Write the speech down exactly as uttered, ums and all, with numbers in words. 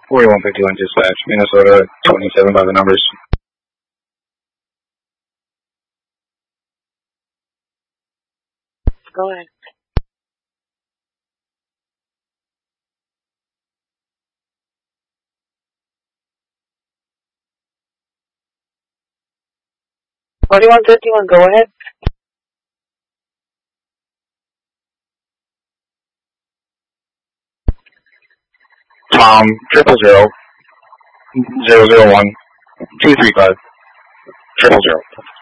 forty-one fifty-one dispatch, Minnesota twenty-seven by the numbers. Go ahead. forty-one fifty-one, go ahead. Tom, triple zero, zero zero one, two three five, triple zero.